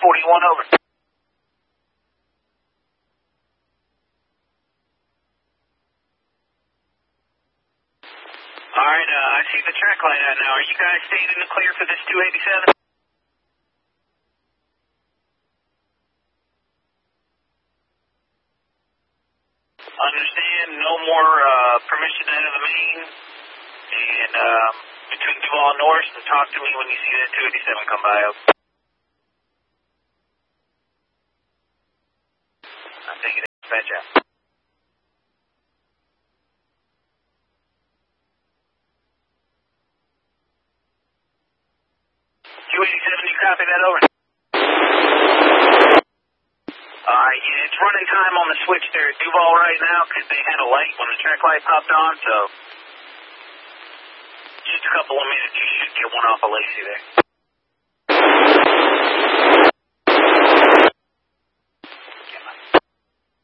241, over. Alright, I see the track light out now. Are you guys staying in the clear for this 287? Understand, no more permission out of the main. And between Duval and Norris, and talk to me when you see that 287 come by. I'm taking it. Dispatch out. 287, you copy that, over? Yeah, it's running time on the switch there at Duval right now because they had a light when the track light popped on, so just a couple of minutes, you should get one off of Lacey there.